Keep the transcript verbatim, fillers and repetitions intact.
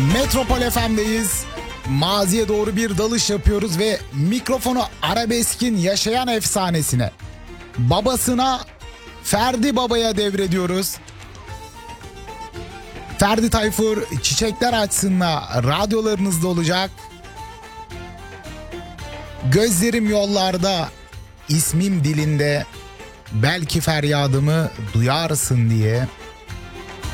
Metropol F M'deyiz. Maziye doğru bir dalış yapıyoruz ve mikrofonu arabeskin yaşayan efsanesine, babasına, Ferdi Baba'ya devrediyoruz. Ferdi Tayfur Çiçekler Açsın'la radyolarınızda olacak. Gözlerim yollarda, ismim dilinde, belki feryadımı duyarsın diye.